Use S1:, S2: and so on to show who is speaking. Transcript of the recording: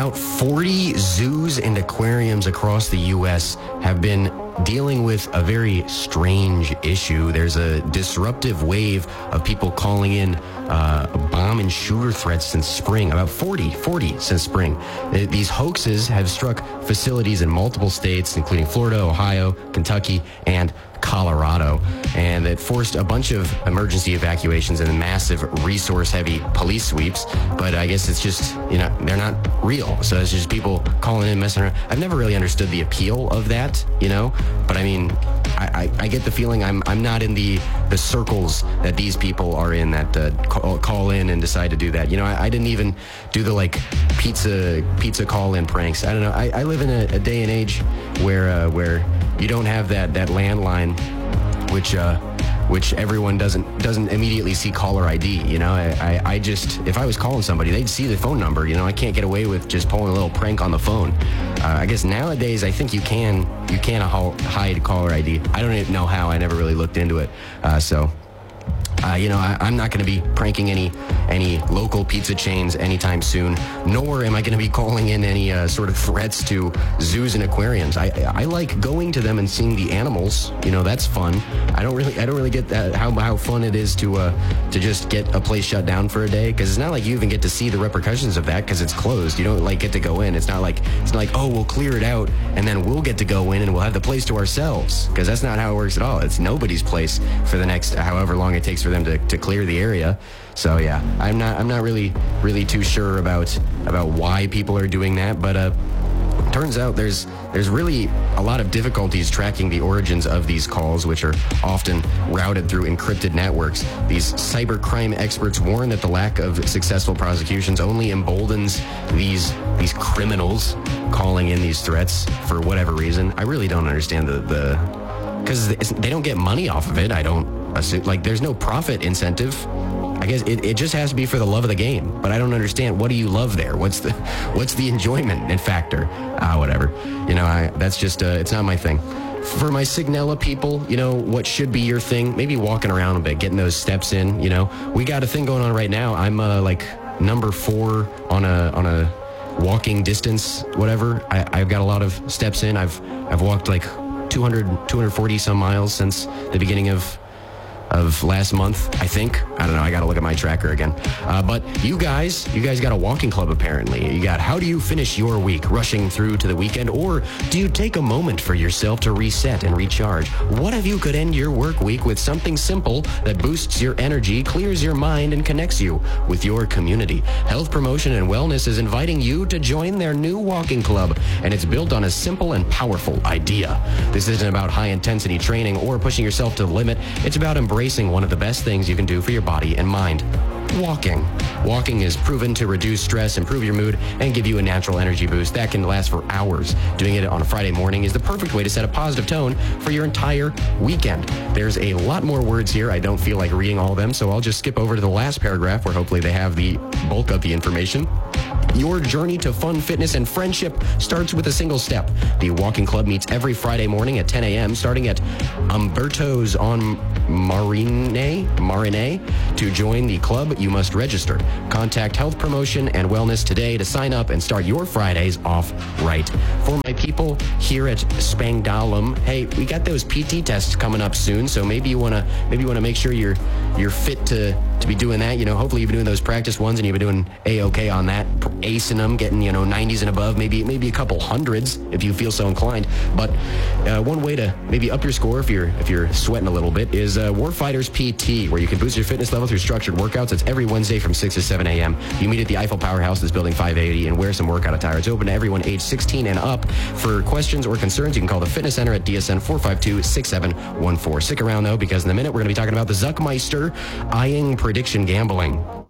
S1: About 40 zoos and aquariums across the U.S. have been dealing with a very strange issue. There's a disruptive wave of people calling in bomb and shooter threats since spring, about 40 since spring. These hoaxes have struck facilities in multiple states, including Florida, Ohio, Kentucky, and Colorado, and it forced a bunch of emergency evacuations and massive resource-heavy police sweeps. But I guess it's just, they're not real. So it's just people calling in, messing around. I've never really understood the appeal of that, but I mean, I get the feeling I'm not in the circles that these people are in that call in and decide to do that. I didn't even do the pizza call-in pranks. I don't know. I live in a day and age where you don't have that landline, which everyone doesn't immediately see caller ID. I just, if I was calling somebody, they'd see the phone number. I can't get away with just pulling a little prank on the phone. I guess nowadays I think you can hide caller ID. I don't even know how. I never really looked into it. I'm not going to be pranking any local pizza chains anytime soon, nor am I going to be calling in any sort of threats to zoos and aquariums. I like going to them and seeing the animals. That's fun. I don't really get that how fun it is to just get a place shut down for a day, because it's not like you even get to see the repercussions of that because it's closed. You don't get to go in. It's not like oh, we'll clear it out and then we'll get to go in and we'll have the place to ourselves, because that's not how it works at all. It's nobody's place for the next however long it takes for them to clear the area. So yeah, I'm not really too sure about why people are doing that, but turns out there's really a lot of difficulties tracking the origins of these calls, which are often routed through encrypted networks. These cybercrime experts warn that the lack of successful prosecutions only emboldens these criminals calling in these threats for whatever reason. I really don't understand because they don't get money off of it. I don't assume, there's no profit incentive. I guess it just has to be for the love of the game. But I don't understand. What do you love there? What's the enjoyment and factor? Whatever. That's just, it's not my thing. For my Signella people, what should be your thing? Maybe walking around a bit, getting those steps in, We got a thing going on right now. I'm number 4 on a walking distance, whatever. I've got a lot of steps in. I've walked 240 some miles since the beginning of last month, I think. I don't know. I got to look at my tracker again. But you guys got a walking club apparently. How do you finish your week? Rushing through to the weekend? Or do you take a moment for yourself to reset and recharge? What if you could end your work week with something simple that boosts your energy, clears your mind, and connects you with your community? Health Promotion and Wellness is inviting you to join their new walking club, and it's built on a simple and powerful idea. This isn't about high-intensity training or pushing yourself to the limit. It's about embracing one of the best things you can do for your body and mind. Walking. Walking is proven to reduce stress, improve your mood, and give you a natural energy boost that can last for hours. Doing it on a Friday morning is the perfect way to set a positive tone for your entire weekend. There's a lot more words here. I don't feel like reading all of them, so I'll just skip over to the last paragraph where hopefully they have the bulk of the information. Your journey to fun, fitness, and friendship starts with a single step. The Walking Club meets every Friday morning at 10 a.m. starting at Umberto's on Marine. To join the club, you must register. Contact Health Promotion and Wellness today to sign up and start your Fridays off right. For my people here at Spangdahlem, hey, we got those PT tests coming up soon, so maybe you wanna make sure you're fit to be doing that. Hopefully you've been doing those practice ones and you've been doing A-okay on that, acing them, getting 90s and above, maybe a couple hundreds if you feel so inclined. But one way to maybe up your score if you're sweating a little bit is Warfighters PT, where you can boost your fitness level through structured workouts. It's every Wednesday from 6 to 7 a.m. You meet at the Eiffel Powerhouse, this building 580, and wear some workout attire. It's open to everyone age 16 and up. For questions or concerns, you can call the Fitness Center at DSN 452-6714. Stick around though, because in a minute we're going to be talking about the Zuckmeister eyeing prediction gambling.